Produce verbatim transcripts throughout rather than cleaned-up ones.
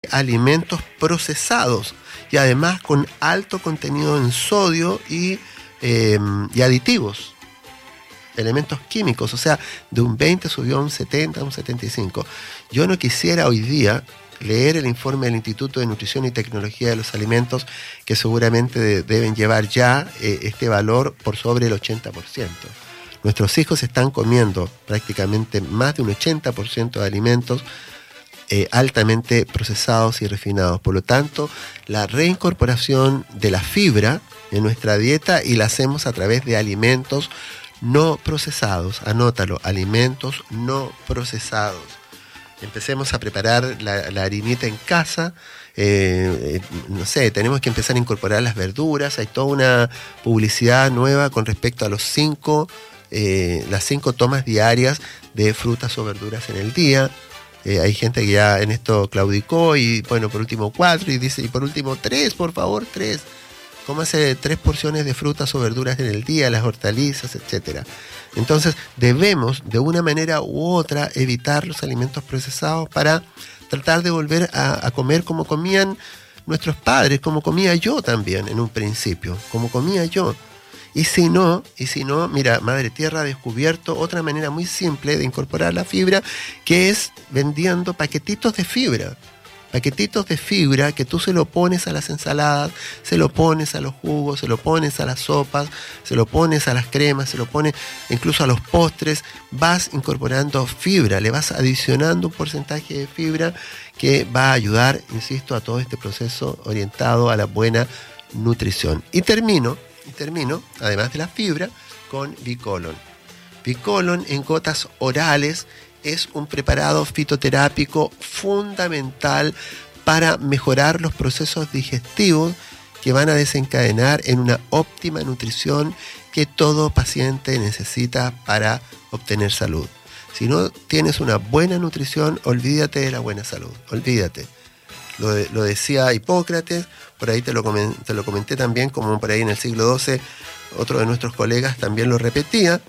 alimentos procesados y además con alto contenido en sodio y, eh, y aditivos, elementos químicos, o sea, de un veinte subió a un setenta, a un setenta y cinco. Yo no quisiera hoy día leer el informe del Instituto de Nutrición y Tecnología de los Alimentos, que seguramente de, deben llevar ya eh, este valor por sobre el ochenta por ciento. Nuestros hijos están comiendo prácticamente más de un ochenta por ciento de alimentos eh, altamente procesados y refinados. Por lo tanto, la reincorporación de la fibra en nuestra dieta, y la hacemos a través de alimentos no procesados. Anótalo, alimentos no procesados. Empecemos a preparar la, la harinita en casa. Eh, eh, no sé, tenemos que empezar a incorporar las verduras. Hay toda una publicidad nueva con respecto a los cinco, eh, las cinco tomas diarias de frutas o verduras en el día. Eh, hay gente que ya en esto claudicó y bueno, por último cuatro, y dice, y por último tres, por favor, tres. Cómase tres porciones de frutas o verduras en el día, las hortalizas, etcétera. Entonces, debemos, de una manera u otra, evitar los alimentos procesados para tratar de volver a, a comer como comían nuestros padres, como comía yo también en un principio, como comía yo. Y si no, y si no, mira, Madre Tierra ha descubierto otra manera muy simple de incorporar la fibra, que es vendiendo paquetitos de fibra. Paquetitos de fibra que tú se lo pones a las ensaladas, se lo pones a los jugos, se lo pones a las sopas, se lo pones a las cremas, se lo pones incluso a los postres. Vas incorporando fibra, le vas adicionando un porcentaje de fibra que va a ayudar, insisto, a todo este proceso orientado a la buena nutrición. Y termino, y termino, además de la fibra, con Bicolon. Bicolon en gotas orales es un preparado fitoterápico fundamental para mejorar los procesos digestivos que van a desencadenar en una óptima nutrición que todo paciente necesita para obtener salud. Si no tienes una buena nutrición, olvídate de la buena salud, olvídate. Lo, de, lo decía Hipócrates, por ahí te lo, comen, te lo comenté también, como por ahí en el siglo doce, otro de nuestros colegas también lo repetía.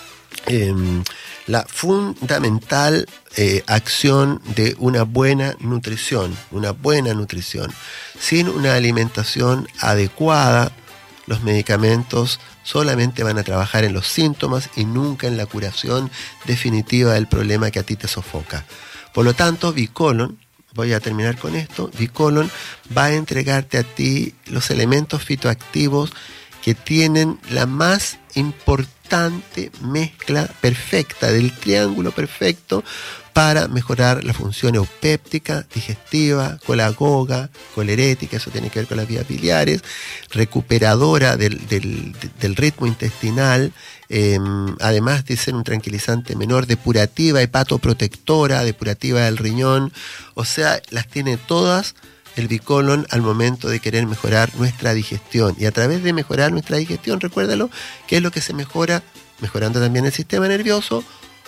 Eh, la fundamental eh, acción de una buena nutrición, una buena nutrición. Sin una alimentación adecuada, los medicamentos solamente van a trabajar en los síntomas y nunca en la curación definitiva del problema que a ti te sofoca. Por lo tanto, Bicolon, voy a terminar con esto, Bicolon va a entregarte a ti los elementos fitoactivos que tienen la más importante mezcla perfecta del triángulo perfecto para mejorar la función eupéptica, digestiva, colagoga, colerética, eso tiene que ver con las vías biliares, recuperadora del, del, del ritmo intestinal, eh, además de ser un tranquilizante menor, depurativa, hepatoprotectora, depurativa del riñón, o sea, las tiene todas el Bicolon al momento de querer mejorar nuestra digestión. Y a través de mejorar nuestra digestión, recuérdalo, ¿qué es lo que se mejora? Mejorando también el sistema nervioso,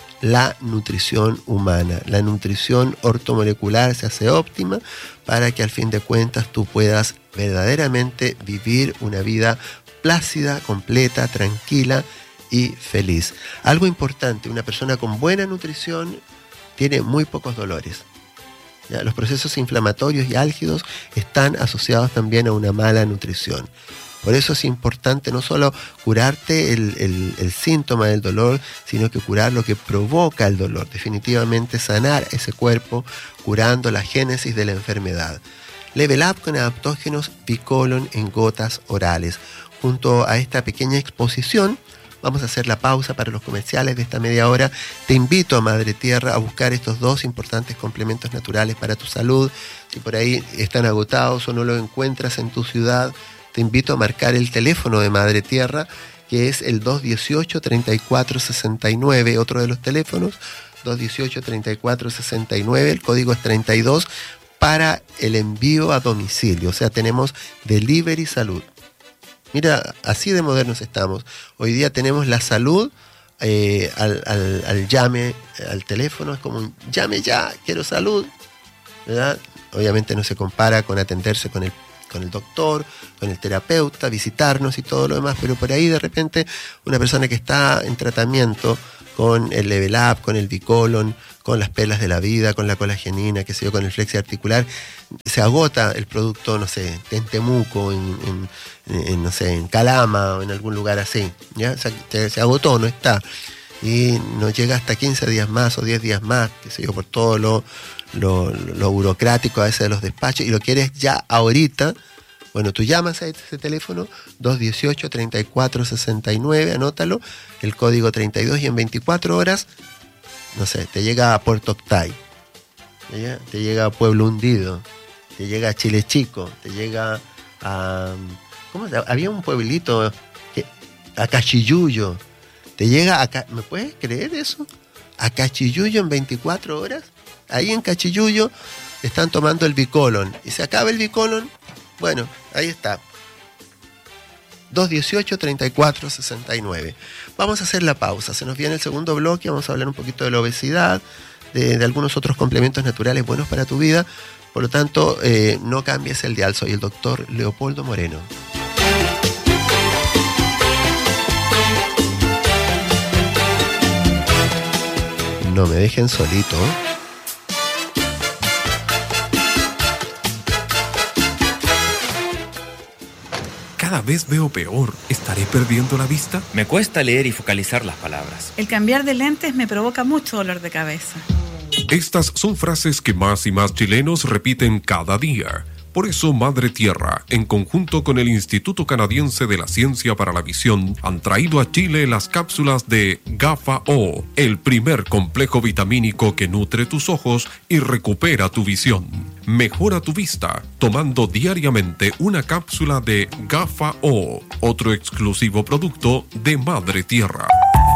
la nutrición humana. La nutrición ortomolecular se hace óptima para que al fin de cuentas tú puedas verdaderamente vivir una vida plácida, completa, tranquila y feliz. Algo importante, una persona con buena nutrición tiene muy pocos dolores. ¿Ya? Los procesos inflamatorios y álgidos están asociados también a una mala nutrición. Por eso es importante no solo curarte el, el, el síntoma del dolor, sino que curar lo que provoca el dolor. Definitivamente sanar ese cuerpo curando la génesis de la enfermedad. Level Up con adaptógenos Bicolon en gotas orales. Junto a esta pequeña exposición, vamos a hacer la pausa para los comerciales de esta media hora. Te invito a Madre Tierra a buscar estos dos importantes complementos naturales para tu salud. Si por ahí están agotados o no lo encuentras en tu ciudad, te invito a marcar el teléfono de Madre Tierra, que es el dos uno ocho, tres cuatro seis nueve, otro de los teléfonos, dos uno ocho, tres cuatro seis nueve, el código es treinta y dos, para el envío a domicilio. O sea, tenemos Delivery Salud. Mira, así de modernos estamos. Hoy día tenemos la salud eh, al, al, al llame, al teléfono. Es como un llame ya, quiero salud, ¿verdad? Obviamente no se compara con atenderse con el, con el doctor, con el terapeuta, visitarnos y todo lo demás, pero por ahí de repente una persona que está en tratamiento con el Level Up, con el Bicolon, con las Perlas de la Vida, con la colagenina, qué sé yo, con el flexi articular, se agota el producto, no sé, en Temuco, en, en, en no sé, en Calama o en algún lugar así, ¿ya? Se, se agotó, no está. Y nos llega hasta quince días más o diez días más, qué sé yo, por todo lo, lo, lo burocrático a veces de los despachos, y lo quieres ya ahorita. Bueno, tú llamas a ese teléfono dos dieciocho, treinta y cuatro sesenta y nueve, anótalo, el código treinta y dos, y en veinticuatro horas, no sé, te llega a Puerto Octay, ¿ya? Te llega a Pueblo Hundido, te llega a Chile Chico, te llega a... ¿Cómo se llama? Había un pueblito, que, a Cachiyuyo, te llega a... ¿Me puedes creer eso? A Cachiyuyo en veinticuatro horas. Ahí en Cachiyuyo están tomando el Bicolon, y se acaba el Bicolon. Bueno, ahí está. dos dieciocho, treinta y cuatro sesenta y nueve. Vamos a hacer la pausa. Se nos viene el segundo bloque. Vamos a hablar un poquito de la obesidad, de, de algunos otros complementos naturales buenos para tu vida. Por lo tanto, eh, no cambies el dial. Soy el doctor Leopoldo Moreno. No me dejen solito. Cada vez veo peor. ¿Estaré perdiendo la vista? Me cuesta leer y focalizar las palabras. El cambiar de lentes me provoca mucho dolor de cabeza. Estas son frases que más y más chilenos repiten cada día. Por eso Madre Tierra, en conjunto con el Instituto Canadiense de la Ciencia para la Visión, han traído a Chile las cápsulas de GAFA-O, el primer complejo vitamínico que nutre tus ojos y recupera tu visión. Mejora tu vista tomando diariamente una cápsula de GAFA-O, otro exclusivo producto de Madre Tierra.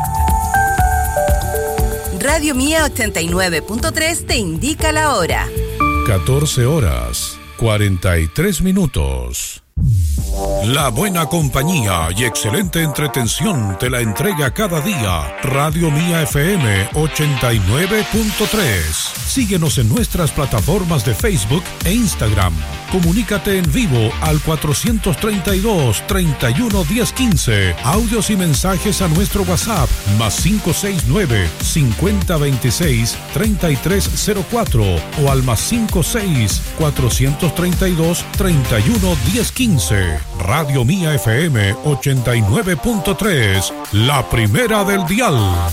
Radio Mía ochenta y nueve punto tres te indica la hora. catorce horas, cuarenta y tres minutos. La buena compañía y excelente entretención te la entrega cada día Radio Mía F M ochenta y nueve punto tres. Síguenos en nuestras plataformas de Facebook e Instagram. Comunícate en vivo al cuatrocientos treinta y dos, treinta y uno, diez, quince. Audios y mensajes a nuestro WhatsApp más cinco seis nueve, cincuenta veintiséis, treinta y tres cero cuatro o al más cinco seis, cuatrocientos treinta y dos, treinta y uno, diez, quince. Radio Mía F M ochenta y nueve punto tres, la primera del dial.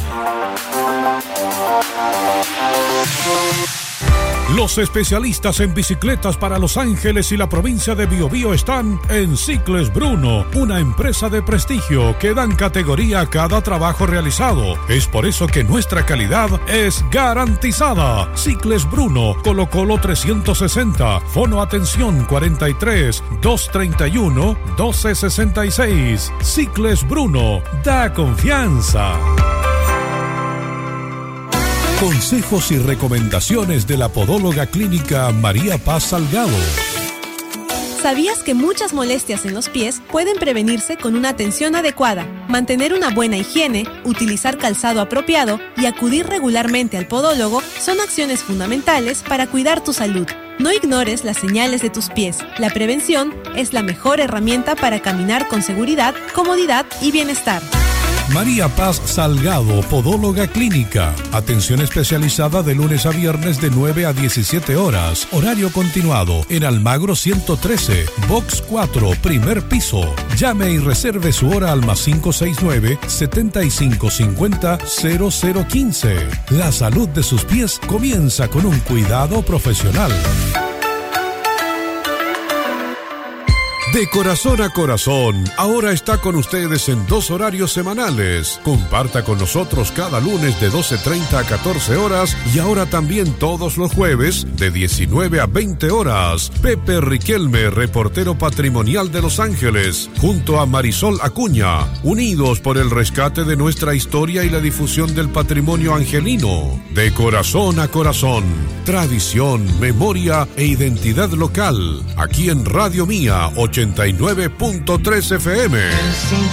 Los especialistas en bicicletas para Los Ángeles y la provincia de Biobío están en Cicles Bruno, una empresa de prestigio que dan categoría a cada trabajo realizado. Es por eso que nuestra calidad es garantizada. Cicles Bruno, Colo Colo trescientos sesenta, Fono Atención cuarenta y tres, doscientos treinta y uno, doce sesenta y seis. Cicles Bruno, da confianza. Consejos y recomendaciones de la podóloga clínica María Paz Salgado. ¿Sabías que muchas molestias en los pies pueden prevenirse con una atención adecuada, mantener una buena higiene, utilizar calzado apropiado y acudir regularmente al podólogo son acciones fundamentales para cuidar tu salud? No ignores las señales de tus pies. La prevención es la mejor herramienta para caminar con seguridad, comodidad y bienestar. María Paz Salgado, podóloga clínica. Atención especializada de lunes a viernes de nueve a diecisiete horas. Horario continuado en Almagro ciento trece, Box cuatro, primer piso. Llame y reserve su hora al más cinco seis nueve, setenta y cinco cincuenta, cero cero quince. La salud de sus pies comienza con un cuidado profesional. De corazón a corazón, ahora está con ustedes en dos horarios semanales. Comparta con nosotros cada lunes de doce treinta a catorce horas y ahora también todos los jueves de diecinueve a veinte horas. Pepe Riquelme, reportero patrimonial de Los Ángeles, junto a Marisol Acuña, unidos por el rescate de nuestra historia y la difusión del patrimonio angelino. De corazón a corazón, tradición, memoria e identidad local, aquí en Radio Mía ochenta y nueve punto tres F M.